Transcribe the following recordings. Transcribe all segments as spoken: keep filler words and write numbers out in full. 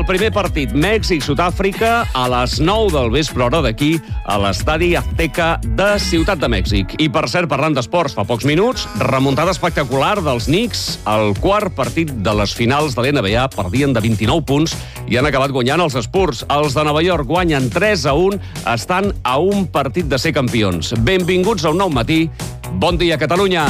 El primer partit, Mèxic-Sud-àfrica, a les nou del vespre, hora d'aquí, a l'estadi Azteca de Ciutat de Mèxic. I, per cert, parlant d'esports, fa pocs minuts, remuntada espectacular dels Knicks. El quart partit de les finals de l'N B A perdien de vint-i-nou punts i han acabat guanyant els Spurs. Els de Nova York guanyen tres a un, estan a un partit de ser campions. Benvinguts a un nou matí. Bon dia, Catalunya!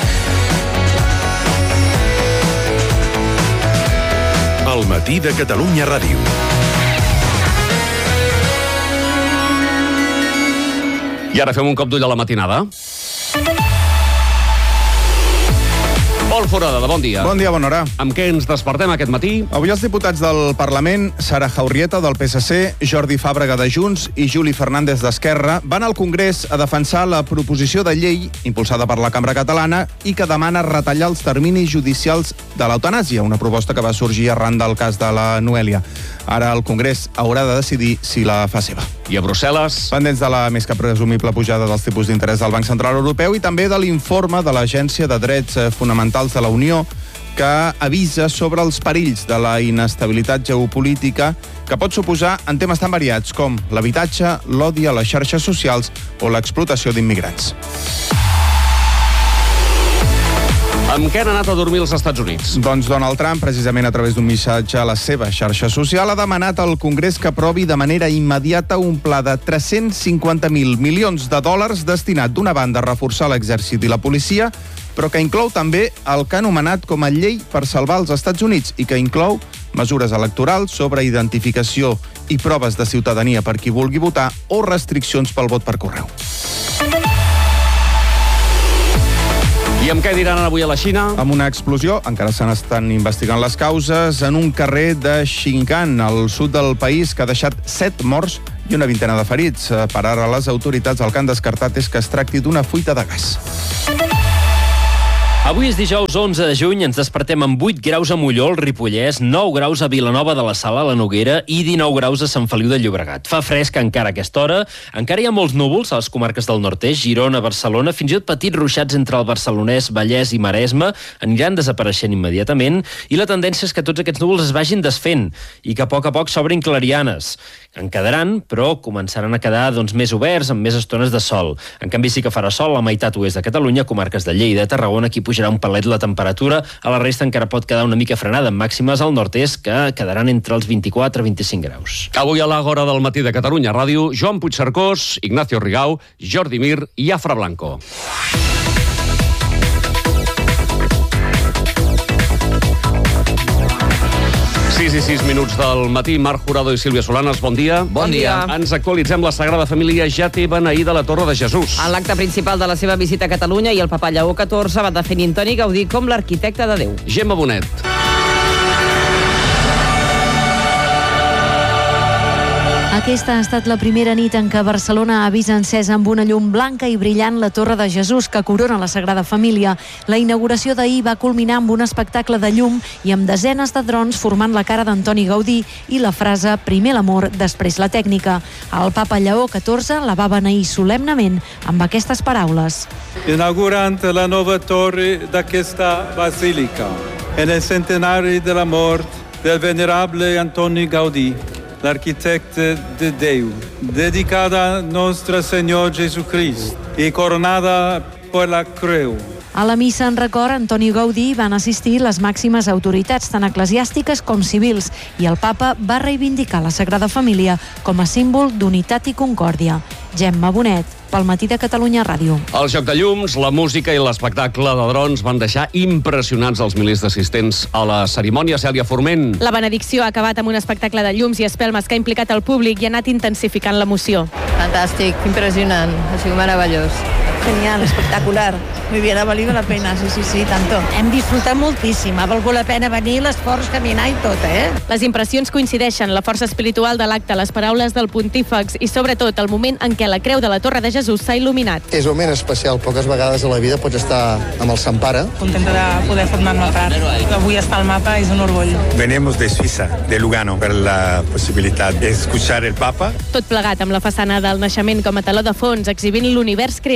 El matí de Catalunya Ràdio. I ara fem un cop d'ull a la matinada. Pol Forada, de bon dia. Bon dia, bona hora. Amb què ens despertem aquest matí? Avui els diputats del Parlament, Sara Jaurrieta, del P S C, Jordi Fàbrega, de Junts, i Juli Fernández, d'Esquerra, van al Congrés a defensar la proposició de llei impulsada per la Cambra Catalana i que demana retallar els terminis judicials de l'eutanàsia, una proposta que va sorgir arran del cas de la Noèlia. Ara el Congrés haurà de decidir si la fa seva. I a Brussel·les? Pendents de la més que presumible pujada dels tipus d'interès del Banc Central Europeu i també de l'informe de l'Agència de Drets Fonamentals de la Unió que avisa sobre els perills de la inestabilitat geopolítica que pot suposar en temes tan variats com l'habitatge, l'odi a les xarxes socials o l'explotació d'immigrants. Amb què han anat a dormir els Estats Units? Doncs Donald Trump, precisament a través d'un missatge a la seva xarxa social, ha demanat al Congrés que aprovi de manera immediata un pla de tres-cents cinquanta mil milions de dòlars destinat d'una banda a reforçar l'exèrcit i la policia, però que inclou també el que ha anomenat com a llei per salvar els Estats Units i que inclou mesures electorals sobre identificació i proves de ciutadania per qui vulgui votar o restriccions pel vot per correu. I amb què diran avui a la Xina? Amb una explosió, encara se n'estan investigant les causes, en un carrer de Xinjiang, al sud del país, que ha deixat set morts i una vintena de ferits. Per ara, les autoritats el que han descartat és que es tracti d'una fuita de gas. Avui és dijous onze de juny, ens despertem amb vuit graus a Molló, al Ripollès, nou graus a Vilanova de la Sala, a la Noguera, i dinou graus a Sant Feliu de Llobregat. Fa fresc encara a aquesta hora, encara hi ha molts núvols a les comarques del nord-est, Girona, Barcelona, fins i tot petits ruixats entre el barcelonès, Vallès i Maresme, aniran desapareixent immediatament, i la tendència és que tots aquests núvols es vagin desfent i que a poc a poc s'obrin clarianes. En quedaran, però començaran a quedar doncs, més oberts, amb més estones de sol. En canvi, sí que farà sol a la meitat oest de Catalunya, comarques de Lleida, Tarragona, aquí pujarà un palet la temperatura, a la resta encara pot quedar una mica frenada, amb màximes al nord-est que quedaran entre els vint-i-quatre i vint-i-cinc graus. Avui a l'Àgora del matí de Catalunya Ràdio, Joan Puigcercós, Ignacio Rigau, Jordi Mir i Afra Blanco. sis i sis minuts del matí. Marc Jurado i Sílvia Solanes, bon dia. Bon dia. Ens actualitzem. La Sagrada Família ja té beneïda de la Torre de Jesús. En l'acte principal de la seva visita a Catalunya i el papa Lleó catorze va definir Antoni Gaudí com l'arquitecte de Déu. Gemma Bonet. Aquesta ha estat la primera nit en què Barcelona ha vist encesa amb una llum blanca i brillant la Torre de Jesús que corona la Sagrada Família. La inauguració d'ahir va culminar amb un espectacle de llum i amb desenes de drons formant la cara d'Antoni Gaudí i la frase «Primer l'amor, després la tècnica». El papa Lleó catorze la va beneir solemnement amb aquestes paraules. Inaugurant la nova torre d'aquesta basílica, en el centenari de la mort del venerable Antoni Gaudí, l'arquitecte de Déu, dedicada a Nostre Senyor Jesucrist i coronada per la creu. A la missa en record a Antoni Gaudí van assistir les màximes autoritats, tant eclesiàstiques com civils, i el papa va reivindicar la Sagrada Família com a símbol d'unitat i concòrdia. Gemma Bonet, pel matí de Catalunya Ràdio. El joc de llums, la música i l'espectacle de drons van deixar impressionants els milers d'assistents a la cerimònia. Cèlia Forment. La benedicció ha acabat amb un espectacle de llums i espelmes que ha implicat el públic i ha anat intensificant l'emoció. Fantàstic, impressionant, ha sigut meravellós. Genial, espectacular. Muy bien, ha valido la pena, sí, sí, sí, tanto. Hem disfrutat moltíssim, ha valgut la pena venir, l'esforç, caminar i tot, eh? Les impressions coincideixen, la força espiritual de l'acte, les paraules del pontífex i, sobretot, el moment en què la creu de la Torre de Jesús s'ha il·luminat. És un moment especial, poques vegades a la vida pots estar amb el Sant Pare. Contenta de poder formar-me part. Avui estar al mapa és un orgull. Venimos de Suïssa, de Lugano, per la possibilitat d'escuchar el Papa. Tot plegat amb la façana del naixement com a teló de fons, exhibint l'univers creatiu de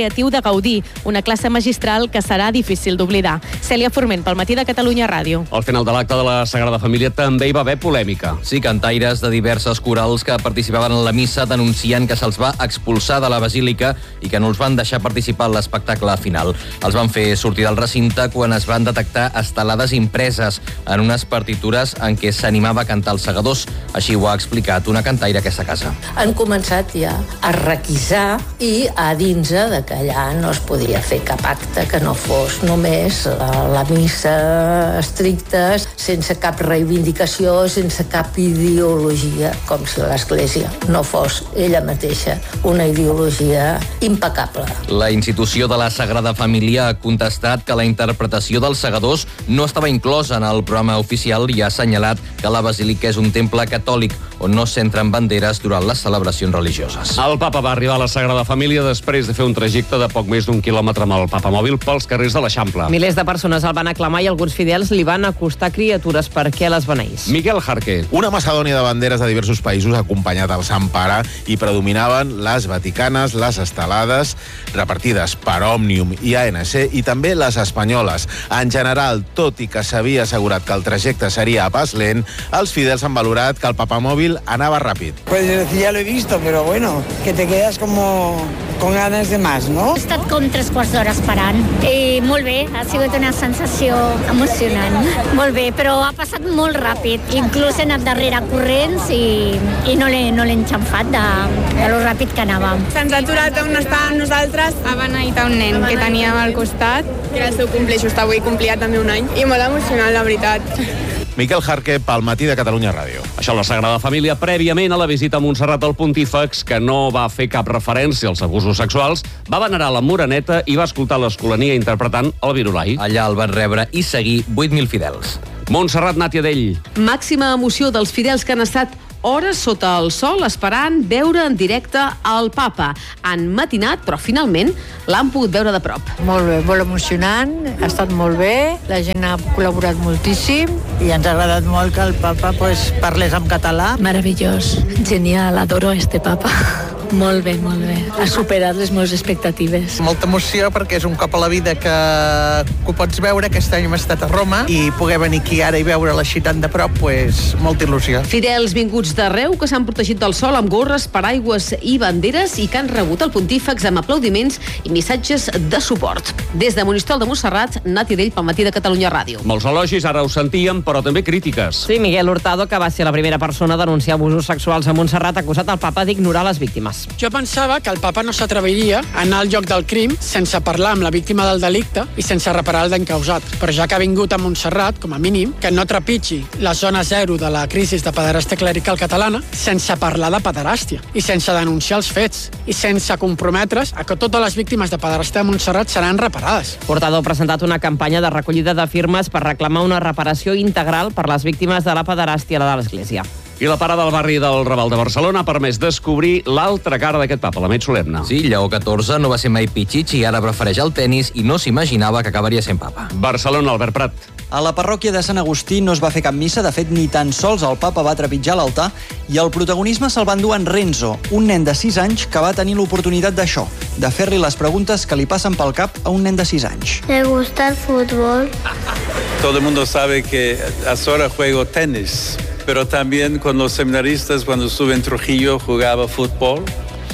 Gaudí, una classe magistral que serà difícil d'oblidar. Cèlia Forment, pel Matí de Catalunya Ràdio. Al final de l'acte de la Sagrada Família també hi va haver polèmica. Sí, cantaires de diverses corals que participaven en la missa denuncien que se'ls va expulsar de la basílica i que no els van deixar participar en l'espectacle final. Els van fer sortir del recinte quan es van detectar estelades impreses en unes partitures en què s'animava a cantar els segadors. Així ho ha explicat una cantaire a aquesta casa. Han començat ja a requisar i a dins de que allà no es podia fer cap acte que no fos només la, la missa estricta, sense cap reivindicació, sense cap ideologia, com si l'Església no fos ella mateixa una ideologia impecable. La institució de la Sagrada Família ha contestat que la interpretació dels segadors no estava inclosa en el programa oficial i ha assenyalat que la basílica és un temple catòlic on no s'entren banderes durant les celebracions religioses. El papa va arribar a la Sagrada Família després de fer un trajecte de poc més d'un quilòmetre amb el papamòbil pels carrers de l'Eixample. Milers de persones el van aclamar i alguns fidels li van acostar criatures perquè les beneís. Miguel Jarque. Una macedònia de banderes de diversos països ha acompanyat el Sant Pare i predominaven les vaticanes, les estelades, repartides per Òmnium i A N C, i també les espanyoles. En general, tot i que s'havia assegurat que el trajecte seria a pas lent, els fidels han valorat que el papamòbil anava ràpid. Pues ya lo he visto, pero bueno, que te quedas como con ganas de más, ¿no? He estat com tres quarts d'hora esperant. I molt bé, ha sigut una sensació emocionant. Molt bé, però ha passat molt ràpid. Inclús he anat darrere corrents i, i no l'he no l'he enxamfat de, de lo ràpid que anava. Se'ns ha aturat on estàvem nosaltres. Ha beneït un nen que teníem al costat, que era el seu complir, just avui complia també un any. I molt emocionant, la veritat. Miquel Jarque, pel Matí de Catalunya Ràdio. Això, la Sagrada Família, prèviament a la visita a Montserrat al Pontífex, que no va fer cap referència als abusos sexuals, va venerar la Moreneta i va escoltar l'Escolania interpretant el Virolai. Allà el van rebre i seguir vuit mil fidels. Montserrat Nàtia d'Ell. Màxima emoció dels fidels que han estat hores sota el sol esperant veure en directe el papa. Han matinat, però finalment l'han pogut veure de prop. Molt bé, molt emocionant, ha estat molt bé, la gent ha col·laborat moltíssim i ens ha agradat molt que el papa pues, parlés en català. Meravellós, genial, adoro este papa. Molt bé, molt bé. Ha superat les meves expectatives. Molta emoció perquè és un cop a la vida que, que ho pots veure. Aquest any hem estat a Roma i poder venir aquí ara i veure la ciutat de prop, pues, molta il·lusió. Fidels vinguts d'arreu que s'han protegit del sol amb gorres, paraigües i banderes i que han rebut el Pontífex amb aplaudiments i missatges de suport. Des de Monistrol de Montserrat, Nati Dell pel Matí de Catalunya Ràdio. Molts elogis, ara ho sentíem, però també crítiques. Sí, Miguel Hurtado, que va ser la primera persona a denunciar abusos sexuals a Montserrat, ha acusat el papa d'ignorar les víctimes. Jo pensava que el papa no s'atreviria a anar al lloc del crim sense parlar amb la víctima del delicte i sense reparar el dany causat. Però ja que ha vingut a Montserrat, com a mínim, que no trepitgi la zona zero de la crisi de pederàstia clerical catalana sense parlar de pederàstia i sense denunciar els fets i sense comprometre's a que totes les víctimes de pederàstia de Montserrat seran reparades. Hurtado ha presentat una campanya de recollida de firmes per reclamar una reparació integral per les víctimes de la pederàstia de l'Església. I la parada al barri del Raval de Barcelona ha permès descobrir l'altra cara d'aquest papa, l'Amet Solemne. Sí, Lleó catorze no va ser mai pitxitx i ara prefereix el tennis i no s'imaginava que acabaria sent papa. Barcelona, Albert Prat. A la parròquia de Sant Agustí no es va fer cap missa, de fet ni tan sols el papa va trepitjar l'altar i el protagonisme se'l va endur en Renzo, un nen de sis anys que va tenir l'oportunitat d'això, de fer-li les preguntes que li passen pel cap a un nen de sis anys. ¿Te gusta el fútbol? Todo el mundo sabe que ahora juego tenis, pero también con los seminaristas cuando estuve en Trujillo jugaba fútbol,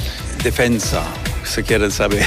defensa, si quieren saber.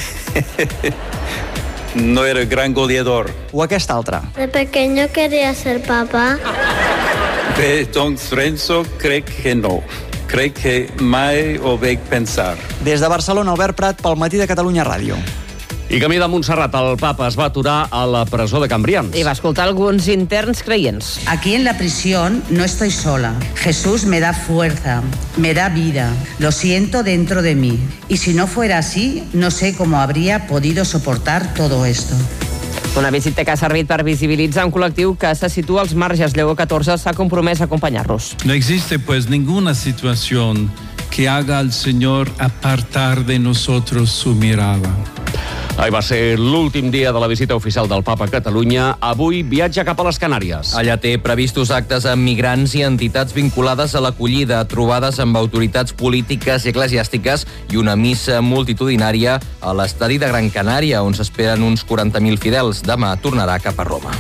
No era gran goleador. O aquesta altra. De pequeño quería ser papá. De Don Renzo crec que no. Crec que mai ho vaig pensar. Des de Barcelona, Albert Prat, pel Matí de Catalunya Ràdio. I camí de Montserrat, el papa es va aturar a la presó de Cambrians. I va escoltar alguns interns creients. Aquí en la prisión no estoy sola. Jesús me da fuerza, me da vida. Lo siento dentro de mí. Y si no fuera así, no sé cómo habría podido soportar todo esto. Una visita que ha servit per visibilitzar un col·lectiu que se situa als marges. Lleó catorze s'ha compromès a acompanyar-los. No existe pues ninguna situación que haga al Señor apartar de nosotros su mirada. Ahir va ser l'últim dia de la visita oficial del Papa a Catalunya. Avui viatja cap a les Canàries. Allà té previstos actes amb migrants i entitats vinculades a l'acollida, trobades amb autoritats polítiques i eclesiàstiques i una missa multitudinària a l'estadi de Gran Canària, on s'esperen uns quaranta mil fidels. Demà tornarà cap a Roma.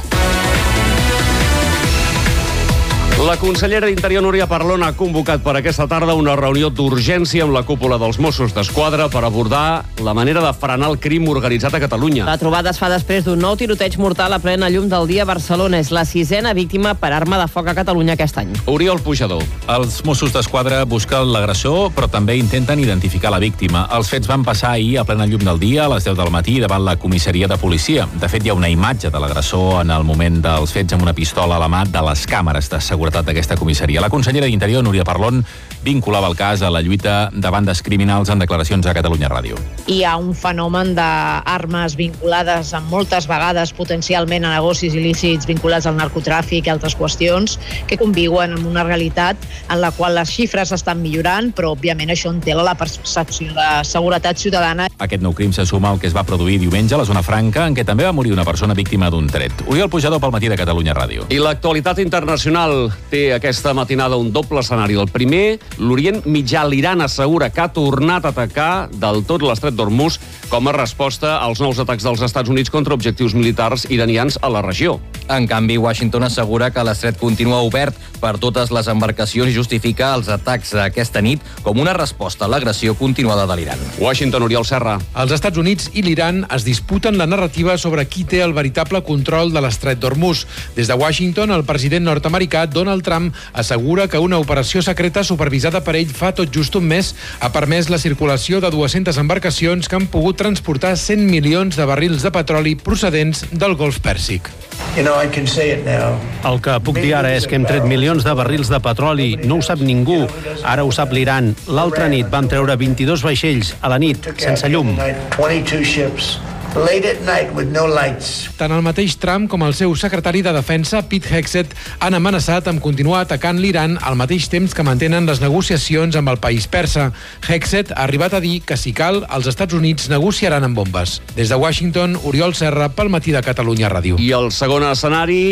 La consellera d'Interior, Núria Parlon, ha convocat per aquesta tarda una reunió d'urgència amb la cúpula dels Mossos d'Esquadra per abordar la manera de frenar el crim organitzat a Catalunya. La trobada es fa després d'un nou tiroteig mortal a plena llum del dia a Barcelona. És la sisena víctima per arma de foc a Catalunya aquest any. Oriol Pujador. Els Mossos d'Esquadra busquen l'agressor, però també intenten identificar la víctima. Els fets van passar ahir a plena llum del dia, a les deu del matí, davant la comissaria de policia. De fet, hi ha una imatge de l'agressor en el moment dels fets amb una pistola a la mà de les càmeres de seguretat d'aquesta comissaria. La consellera d'Interior, Núria Parlon, vinculava el cas a la lluita de bandes criminals en declaracions a Catalunya Ràdio. Hi ha un fenomen d'armes vinculades amb moltes vegades potencialment a negocis il·lícits vinculats al narcotràfic i altres qüestions que conviuen amb una realitat en la qual les xifres estan millorant, però òbviament això entela la percepció de seguretat ciutadana. Aquest nou crim se suma al que es va produir diumenge a la zona franca, en què també va morir una persona víctima d'un tret. Oriol Pujador pel matí de Catalunya Ràdio. I l'actualitat internacional té aquesta matinada un doble escenari. El primer, l'Orient Mitjà, l'Iran assegura que ha tornat a atacar del tot l'estret d'Hormuz com a resposta als nous atacs dels Estats Units contra objectius militars iranians a la regió. En canvi, Washington assegura que l'estret continua obert per totes les embarcacions i justifica els atacs d'aquesta nit com una resposta a l'agressió continuada de l'Iran. Washington, Oriol Serra. Els Estats Units i l'Iran es disputen la narrativa sobre qui té el veritable control de l'estret d'Hormuz. Des de Washington, el president nord-americà Donald Trump assegura que una operació secreta supervisada per ell fa tot just un mes ha permès la circulació de dues-centes embarcacions que han pogut transportar cent milions de barrils de petroli procedents del Golf Pèrsic. El que puc dir ara és que hem tret milions de barrils de petroli. No ho sap ningú. Ara ho sap l'Iran. L'altra nit vam treure vint-i-dos vaixells a la nit, sense llum. Tant el mateix Trump com el seu secretari de Defensa, Pete Hegseth, han amenaçat amb continuar atacant l'Iran al mateix temps que mantenen les negociacions amb el país persa. Hegseth ha arribat a dir que, si cal, els Estats Units negociaran amb bombes. Des de Washington, Oriol Serra pel matí de Catalunya Ràdio. I el segon escenari